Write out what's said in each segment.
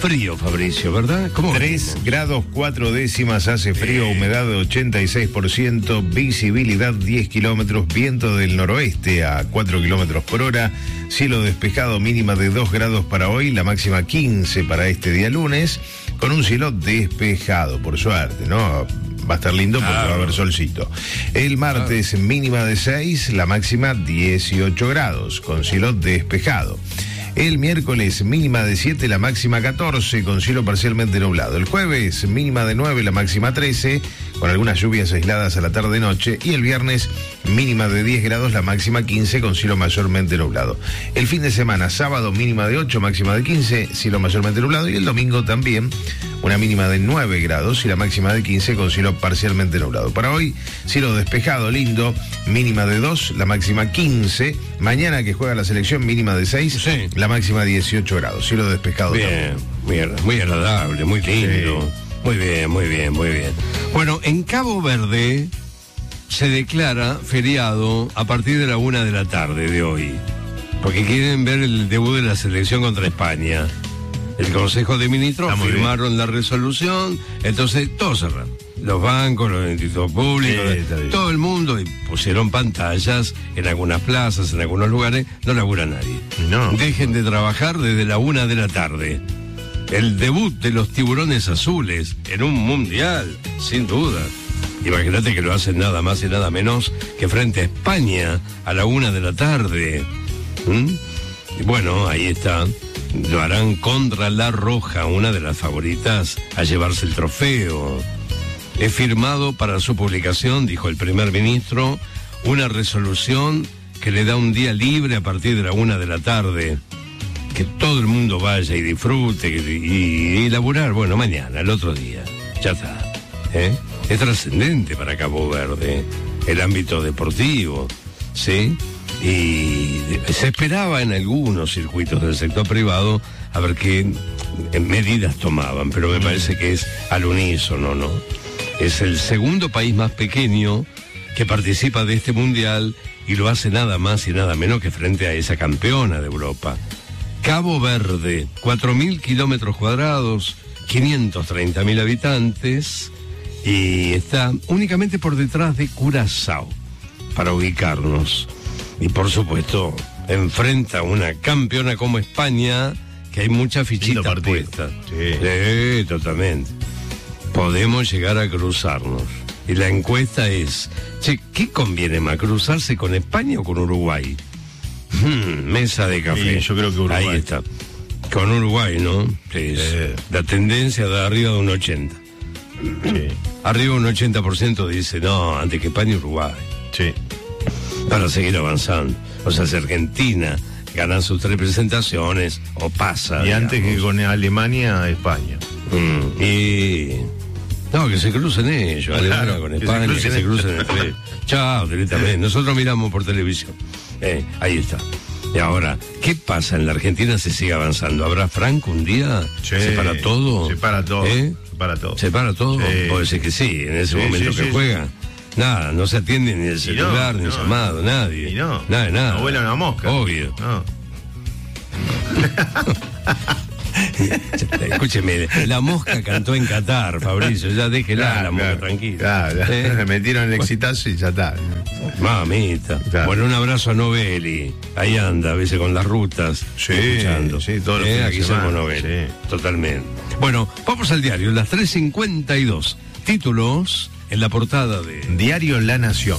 frío, Fabricio, ¿verdad? ¿Cómo? 3 grados 4 décimas, hace frío, humedad de 86%, visibilidad 10 kilómetros, viento del noroeste a 4 kilómetros por hora, cielo despejado, mínima de 2 grados para hoy, la máxima 15 para este día lunes, con un cielo despejado, por suerte, ¿no? Va a estar lindo porque va a haber solcito. El martes, mínima de 6, la máxima 18 grados, con cielo despejado. El miércoles, mínima de 7, la máxima 14, con cielo parcialmente nublado. El jueves, mínima de 9, la máxima 13, con algunas lluvias aisladas a la tarde-noche. Y el viernes, mínima de 10 grados, la máxima 15, con cielo mayormente nublado. El fin de semana, sábado, mínima de 8, máxima de 15, cielo mayormente nublado. Y el domingo también, una mínima de 9 grados y la máxima de 15, con cielo parcialmente nublado. Para hoy, cielo despejado, lindo, mínima de 2, la máxima 15. Mañana que juega la selección, mínima de 6, sí, la máxima 18 grados, cielo despejado. Bien, muy agradable, muy lindo. Sí. Muy bien, muy bien, muy bien. Bueno, en Cabo Verde se declara feriado a partir de la 1 de la tarde de hoy, porque quieren ver el debut de la selección contra España. El Consejo de Ministros firmaron la resolución, entonces todos cerraron. Los bancos, los institutos públicos, todo el mundo, y pusieron pantallas en algunas plazas, en algunos lugares, no labura nadie. No. Dejen de trabajar desde la 1 de la tarde. El debut de los tiburones azules en un mundial, sin duda. Imagínate que lo hacen nada más y nada menos que frente a España a la 1 de la tarde. Y bueno, ahí está. Lo harán contra La Roja, una de las favoritas a llevarse el trofeo. He firmado para su publicación, dijo el primer ministro, una resolución que le da un día libre a partir de la 1 de la tarde. Que todo el mundo vaya y disfrute y laburar, bueno, mañana, el otro día. Ya está. Es trascendente para Cabo Verde, el ámbito deportivo, ¿sí? Y se esperaba en algunos circuitos del sector privado a ver qué medidas tomaban, pero me parece que es al unísono, ¿no? Es el segundo país más pequeño que participa de este mundial y lo hace nada más y nada menos que frente a esa campeona de Europa. Cabo Verde, 4.000 kilómetros cuadrados, 530.000 habitantes, y está únicamente por detrás de Curazao, para ubicarnos. Y por supuesto, enfrenta a una campeona como España, que hay muchas fichitas puestas. Sí, totalmente. Podemos llegar a cruzarnos. Y la encuesta es, ¿qué conviene más, cruzarse con España o con Uruguay? Mesa de café. Sí, yo creo que Uruguay. Ahí está. Con Uruguay, ¿no? La tendencia de arriba de un 80. Sí. Arriba de un 80% dice, no, antes que España y Uruguay. Sí. Para seguir avanzando. O sea, si Argentina gana sus 3 presentaciones, o pasa. Y antes que con Alemania, España. No, que se crucen ellos, Alemania con España, que se crucen entre ellos. Chao, directamente. Nosotros miramos por televisión. Ahí está. Y ahora, ¿qué pasa en la Argentina si sigue avanzando? ¿Habrá Franco un día? Sí, ¿Se para todo? Se para todo. Se para todo. ¿Se para todo? Sí. Puede ser que sí, en ese momento que juega. Nada, no se atiende ni el celular, ni el llamado, nadie. Y no. Nada. No vuela una mosca. Obvio. No. Escúcheme, la mosca cantó en Qatar, Fabricio, ya déjela la mosca tranquila. Me metieron el exitazo y ya está. Mamita. Claro. Bueno, un abrazo a Novelli. Ahí anda, a veces con las rutas. Escuchando. Sí, todo lo que aquí somos Novelli. Totalmente. Bueno, vamos al diario, las 3:52. Títulos en la portada de Diario La Nación.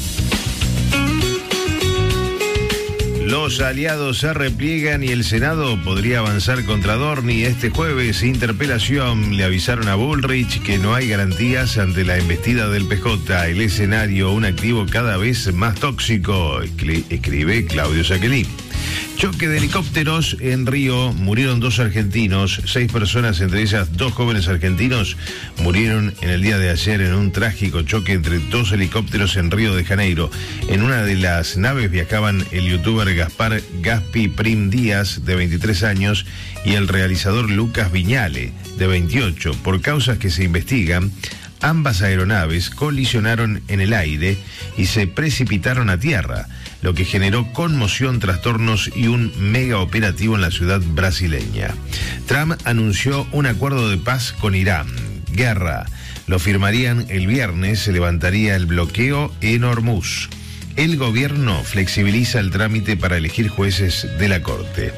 Los aliados se repliegan y el Senado podría avanzar contra Dorni. Este jueves, interpelación. Le avisaron a Bullrich que no hay garantías ante la embestida del PJ. El escenario, un activo cada vez más tóxico, escribe Claudio Jacqueline. Choque de helicópteros en Río, murieron 2 argentinos, 6 personas, entre ellas 2 jóvenes argentinos, murieron en el día de ayer en un trágico choque entre 2 helicópteros en Río de Janeiro. En una de las naves viajaban el youtuber Gaspar Gaspi Prim Díaz, de 23 años, y el realizador Lucas Viñale, de 28. Por causas que se investigan, Ambas aeronaves colisionaron en el aire y se precipitaron a tierra, lo que generó conmoción, trastornos y un mega operativo en la ciudad brasileña. Trump anunció un acuerdo de paz con Irán. Guerra. Lo firmarían el viernes, se levantaría el bloqueo en Hormuz. El gobierno flexibiliza el trámite para elegir jueces de la Corte.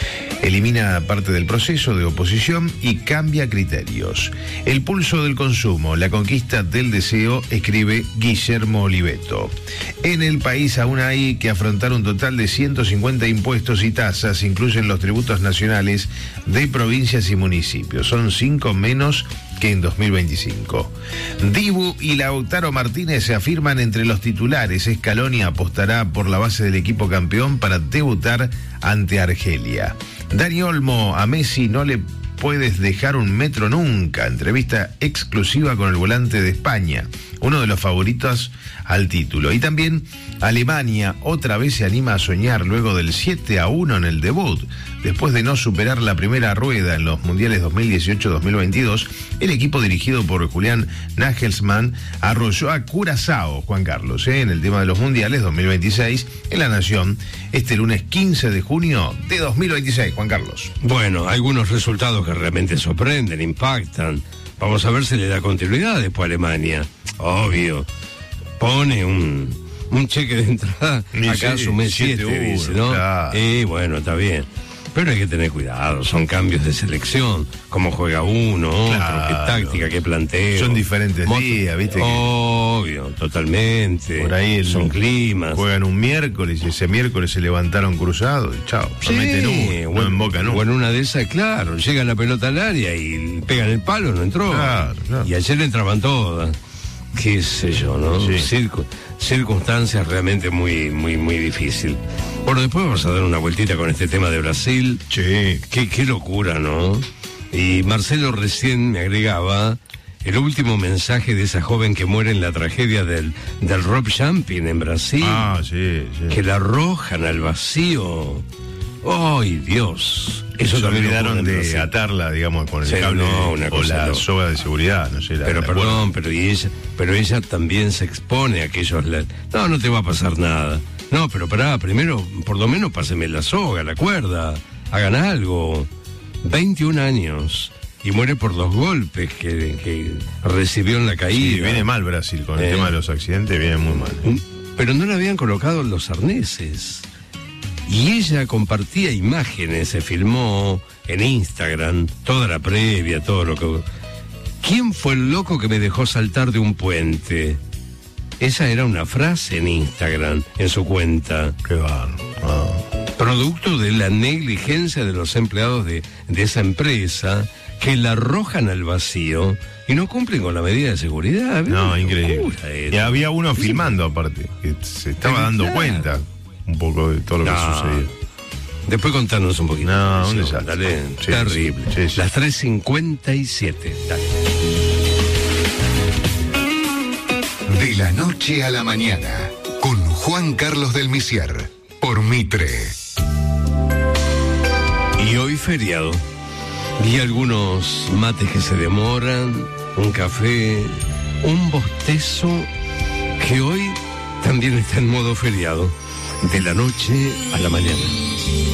Elimina parte del proceso de oposición y cambia criterios. El pulso del consumo, la conquista del deseo, escribe Guillermo Oliveto. En el país aún hay que afrontar un total de 150 impuestos y tasas, incluyen los tributos nacionales de provincias y municipios. Son 5 menos que en 2025. Dibu y Lautaro Martínez se afirman entre los titulares. Scaloni apostará por la base del equipo campeón para debutar ante Argelia. Dani Olmo: a Messi no le puedes dejar un metro nunca. Entrevista exclusiva con el volante de España, uno de los favoritos al título. Y también Alemania otra vez se anima a soñar luego del 7-1 en el debut. Después de no superar la primera rueda en los mundiales 2018-2022, el equipo dirigido por Julián Nagelsmann arrolló a Curazao, Juan Carlos, en el tema de los mundiales 2026 en La Nación, este lunes 15 de junio de 2026, Juan Carlos. Bueno, algunos resultados que realmente sorprenden, impactan. Vamos a ver si le da continuidad después a Alemania. Obvio, pone un cheque de entrada acá, sumé 7, dice, ¿no? Claro. Y bueno, está bien. Pero hay que tener cuidado, son cambios de selección, cómo juega uno, Claro. otro, qué táctica, qué planteo. Son diferentes días, ¿viste? Obvio, totalmente. Por ahí son climas. Juegan un miércoles y ese miércoles se levantaron cruzados y chao, no meten uno, no embocan uno. O en una de esas, claro, llega la pelota al área y pegan el palo, no entró. Claro. Y ayer le entraban todas. Qué sé yo, ¿no? Sí. Circunstancias realmente muy, muy, muy difícil. Bueno, después vamos a dar una vueltita con este tema de Brasil. Sí. Qué locura, ¿no? Y Marcelo recién me agregaba el último mensaje de esa joven que muere en la tragedia del rope jumping en Brasil. Sí. Que la arrojan al vacío. ¡Ay, Dios! Eso Se también olvidaron ocurre en de Brasil. atarla, digamos, con el Sí, cable no, una o cosa la no. soga de seguridad, no sé. Pero perdón, pero ella también se expone a aquellos... No te va a pasar nada. No, pero pará, primero, por lo menos páseme la soga, la cuerda, hagan algo. 21 años y muere por 2 golpes que recibió en la caída. Sí, viene mal Brasil con el tema de los accidentes, viene muy mal. Pero no le habían colocado los arneses. Y ella compartía imágenes, se filmó en Instagram, toda la previa, todo lo que... ¿Quién fue el loco que me dejó saltar de un puente? Esa era una frase en Instagram, en su cuenta. Qué bárbaro. Producto de la negligencia de los empleados de esa empresa, que la arrojan al vacío y no cumplen con la medida de seguridad. No, increíble. Y había uno filmando aparte, que se estaba dando cuenta un poco de todo lo que sucedía. Después contanos un poquito. No, un desastre. Dale, Sí, terrible. sí. Las 3:57. Dale. De la noche a la mañana, con Juan Carlos del Misier, por Mitre. Y hoy feriado. Vi algunos mates que se demoran, un café, un bostezo, que hoy también está en modo feriado. De la noche a la mañana.